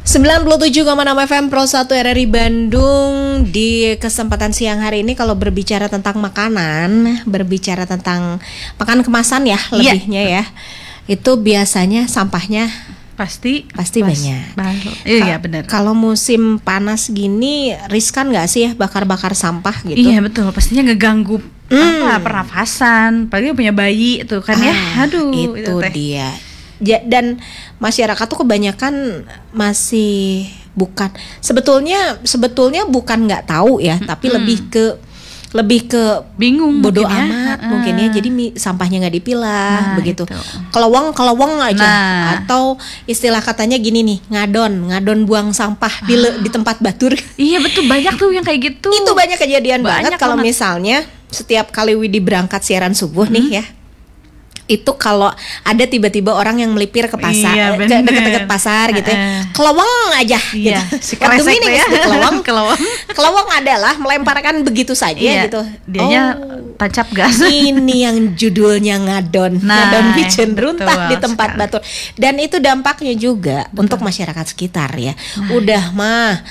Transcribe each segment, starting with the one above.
97,6 FM Pro 1 RRI Bandung. Di kesempatan siang hari ini kalau berbicara tentang makanan, berbicara tentang makanan kemasan ya lebihnya ya. Itu biasanya sampahnya pasti banyak. Iya benar. Kalau musim panas gini riskan nggak sih ya bakar-bakar sampah gitu? Iya betul, pastinya ngeganggu pernafasan. Apalagi punya bayi tuh kan ya. Aduh, itu dia. Dan masyarakat tuh kebanyakan masih sebetulnya bukan nggak tahu ya, tapi lebih ke bingung bodoh mungkin amat mungkin ya. Jadi sampahnya nggak dipilah begitu. Itu. Keleweng aja. Atau istilah katanya gini nih, ngadon buang sampah di tempat batur. Iya betul, banyak tuh yang kayak gitu. Itu banyak kejadian banget kalau misalnya setiap kali Widi berangkat siaran subuh nih ya. Itu kalau ada tiba-tiba orang yang melipir ke pasar, ke dekat-dekat pasar gitu ya, keleweng aja gitu. Si kresek ya. Keleweng adalah melemparkan begitu saja gitu. Dianya tancap gas. Ini yang judulnya ngadon bijen runtah di tempat batur. Dan itu dampaknya juga untuk masyarakat sekitar ya. Udah mah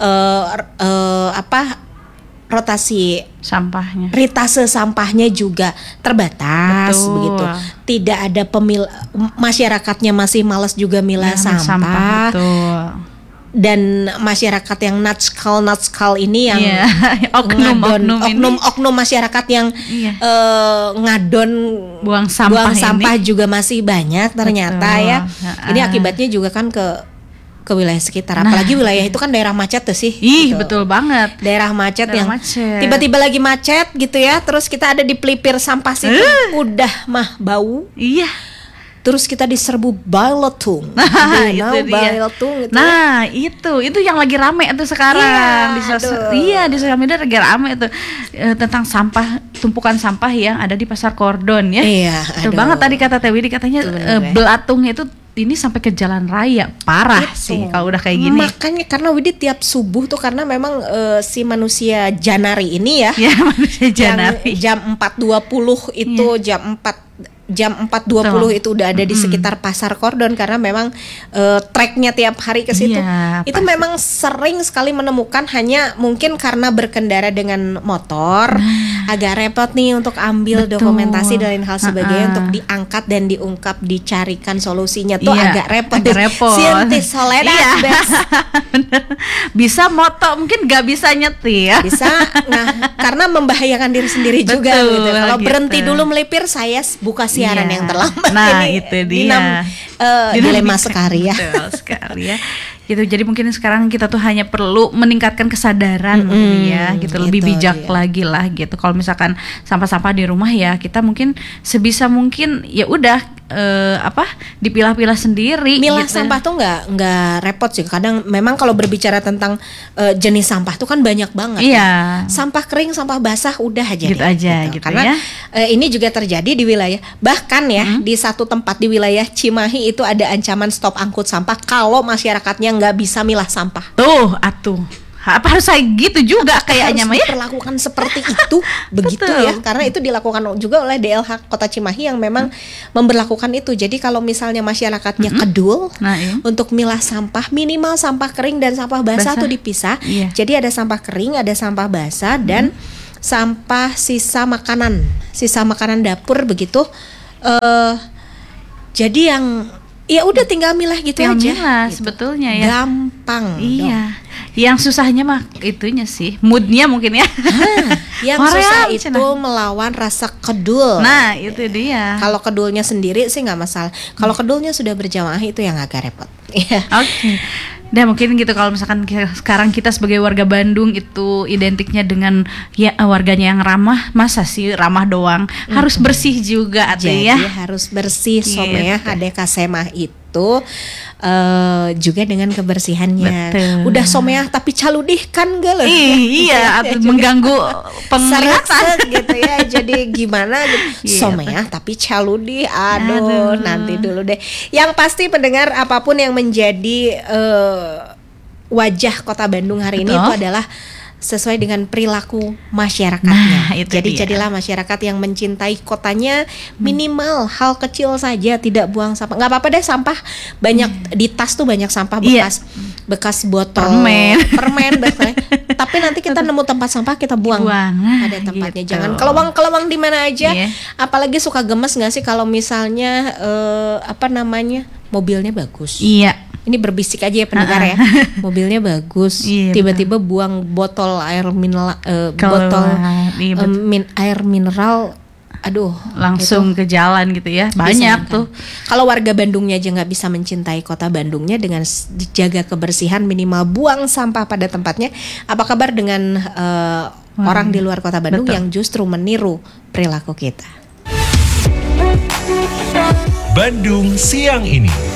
rotasi ritase sampahnya juga terbatas. Begitu. Tidak ada masyarakatnya masih malas juga milah sampah. Betul. Dan masyarakat yang natskal ini yang oknum masyarakat yang ngadon buang sampah juga masih banyak ternyata. Betul. Ya. Ini akibatnya juga kan ke wilayah sekitar, apalagi wilayah itu kan daerah macet tuh sih. Gitu. Betul banget. Daerah macet tiba-tiba lagi macet gitu ya, terus kita ada di pelipir sampah situ, udah mah bau. Iya. Terus kita diserbu bailetung. Itu yang lagi rame tuh sekarang di sosial media lagi rame tuh tentang tumpukan sampah yang ada di Pasar Kordon ya. Iya. Betul banget tadi kata Tewi, katanya belatungnya itu ini sampai ke jalan raya, parah sih kalau udah kayak gini. Makanya karena Widi tiap subuh tuh karena memang si manusia janari ini ya. Ya manusia janari. Jam 4.20 itu jam 4.20 itu udah ada di sekitar Pasar Kordon karena memang treknya tiap hari ke situ. Itu pasti. Memang sering sekali menemukan, hanya mungkin karena berkendara dengan motor agak repot nih untuk ambil dokumentasi dan lain hal sebagainya untuk diangkat dan diungkap, dicarikan solusinya tuh agak repot. Sintis soledad bisa moto mungkin gak bisa nyetir. Bisa karena membahayakan diri sendiri juga gitu. Kalau berhenti dulu melipir, saya buka siaran yang terlambat. Itu dia. Dilema sekali ya. Betul sekali ya. Gitu. Jadi mungkin sekarang kita tuh hanya perlu meningkatkan kesadaran mungkin ya, gitu, lebih bijak lagi lah gitu. Kalau misalkan sampah-sampah di rumah ya kita mungkin sebisa mungkin ya udah dipilah-pilah sendiri. Milah gitu. Sampah tuh nggak repot sih. Kadang memang kalau berbicara tentang jenis sampah tuh kan banyak banget. Iya. Ya. Sampah kering, sampah basah udah aja. Gitu aja gitu. Karena ya. Ini juga terjadi di wilayah, bahkan ya di satu tempat di wilayah Cimahi itu ada ancaman stop angkut sampah kalau masyarakatnya nggak bisa milah sampah. Apa harus saya gitu juga kayaknya Maya? Perlakukan seperti itu begitu ya, karena itu dilakukan juga oleh DLH Kota Cimahi yang memang memberlakukan itu. Jadi kalau misalnya masyarakatnya kedul untuk milah sampah, minimal sampah kering dan sampah basah tuh dipisah. Jadi ada sampah kering, ada sampah basah dan sampah sisa makanan dapur begitu. Jadi yang ya udah tinggal milah gitu aja. Milah gitu. Sebetulnya ya. Gampang. Iya. Yang susahnya mah itunya sih, moodnya mungkin ya. Yang susah itu melawan rasa kedul. Itu dia. Kalau kedulnya sendiri sih nggak masalah. Kalau kedulnya sudah berjamaah itu yang agak repot. Oke. Dan mungkin gitu kalau misalkan sekarang kita sebagai warga Bandung itu identiknya dengan ya warganya yang ramah, masa sih ramah doang, harus bersih juga ya. Jadi harus bersih someah ada kasemah itu juga dengan kebersihannya. Betul. Udah someah tapi caludih kan gak loh. Iya, mengganggu penglihatan gitu ya. Jadi gimana someah tapi caludih. Aduh, nanti dulu deh. Yang pasti pendengar, apapun yang menjadi wajah Kota Bandung hari ini itu adalah sesuai dengan perilaku masyarakatnya. Jadi jadilah masyarakat yang mencintai kotanya, minimal hal kecil saja, tidak buang sampah. Nggak apa-apa deh sampah banyak di tas tuh banyak sampah bekas. bekas botol permen tapi nanti kita nemu tempat sampah kita buang. Ada tempatnya. Gitu. Jangan kelewang di mana aja. Apalagi suka gemes nggak sih kalau misalnya mobilnya bagus. Iya. Ini berbisik aja ya pendengar ya. Mobilnya bagus. Tiba-tiba buang botol air mineral air mineral. Aduh, langsung ke jalan gitu ya. Banyak tuh. Kalau warga Bandungnya aja nggak bisa mencintai kota Bandungnya dengan jaga kebersihan, minimal buang sampah pada tempatnya. Apa kabar dengan orang di luar kota Bandung yang justru meniru perilaku kita? Bandung Siang Ini.